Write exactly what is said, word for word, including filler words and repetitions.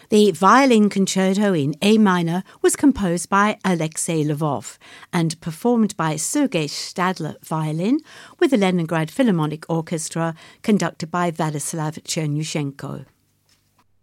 The Violin Concerto in A minor was composed by Alexei Lvov and performed by Sergei Stadler violin with the Leningrad Philharmonic Orchestra conducted by Vladislav Chernyushenko.